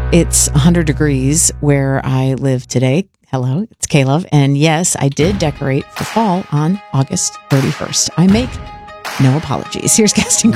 It's 100 degrees where I live today. Hello, it's K-Love. And yes, I did decorate for fall on August 31st. I make no apologies. Here's Casting